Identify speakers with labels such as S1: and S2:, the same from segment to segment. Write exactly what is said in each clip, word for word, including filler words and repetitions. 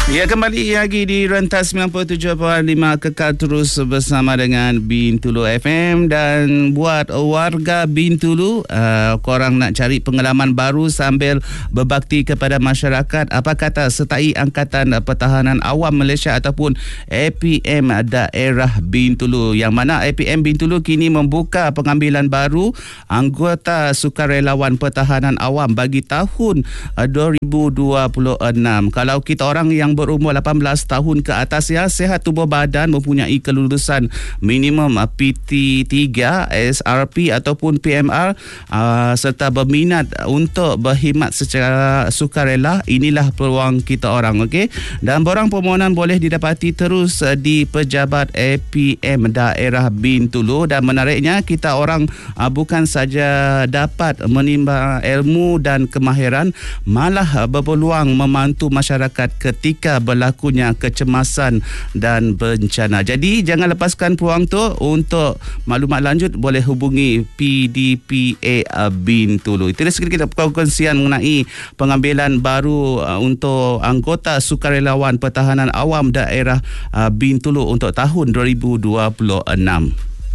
S1: Ya, kembali lagi di Rentas sembilan puluh tujuh perpuluhan lima, kekal terus bersama dengan Bintulu F M. Dan buat warga Bintulu, uh, korang nak cari pengalaman baru sambil berbakti kepada masyarakat, apa kata sertai Angkatan Pertahanan Awam Malaysia ataupun A P M Daerah Bintulu, yang mana A P M Bintulu kini membuka pengambilan baru anggota sukarelawan pertahanan awam bagi tahun uh, dua ribu dua puluh enam. Kalau kita orang yang berumur lapan belas tahun ke atas, ya, sihat tubuh badan, mempunyai kelulusan minimum P T tiga, S R P ataupun P M R, uh, serta berminat untuk berkhidmat secara sukarela, inilah peluang kita orang, okey. Dan borang permohonan boleh didapati terus uh, di pejabat A P M Daerah Bintulu. Dan menariknya, kita orang uh, bukan saja dapat menimba ilmu dan kemahiran, malah uh, berpeluang membantu masyarakat ketika berlakunya kecemasan dan bencana. Jadi jangan lepaskan peluang tu. Untuk maklumat lanjut boleh hubungi P D P A Bintulu. Itu dia sedikit perkongsian mengenai pengambilan baru uh, untuk anggota sukarelawan pertahanan awam daerah uh, Bintulu untuk tahun dua ribu dua puluh enam.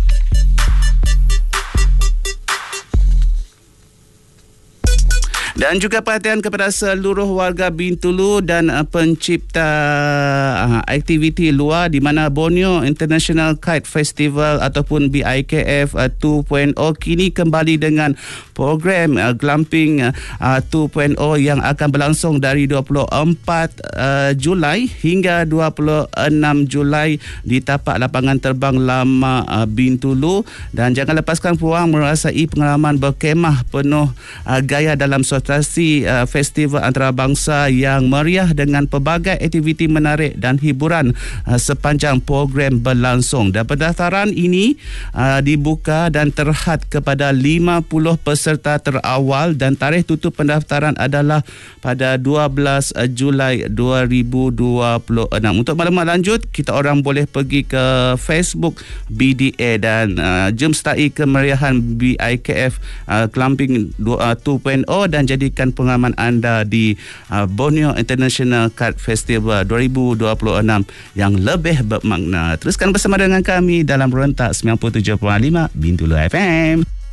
S1: Dan juga perhatian kepada seluruh warga Bintulu dan uh, pencipta uh, aktiviti luar, di mana Borneo International Kite Festival ataupun B I K F uh, dua titik kosong kini kembali dengan program uh, Glamping uh, dua titik kosong yang akan berlangsung dari dua puluh empat uh, Julai hingga dua puluh enam Julai di tapak lapangan terbang lama uh, Bintulu. Dan jangan lepaskan peluang merasai pengalaman berkemah penuh uh, gaya dalam suatu Uh, festival antarabangsa yang meriah dengan pelbagai aktiviti menarik dan hiburan uh, sepanjang program berlangsung. Dan pendaftaran ini uh, dibuka dan terhad kepada lima puluh peserta terawal, dan tarikh tutup pendaftaran adalah pada dua belas Julai dua ribu dua puluh enam. Untuk maklumat lanjut, kita orang boleh pergi ke Facebook B D A dan uh, jom sertai kemeriahan B I K F uh, Glamping dua titik kosong dan jadikan pengalaman anda di uh, Borneo International Kite Festival dua ribu dua puluh enam yang lebih bermakna. Teruskan bersama dengan kami dalam Rentak sembilan puluh tujuh perpuluhan lima Bintulu F M.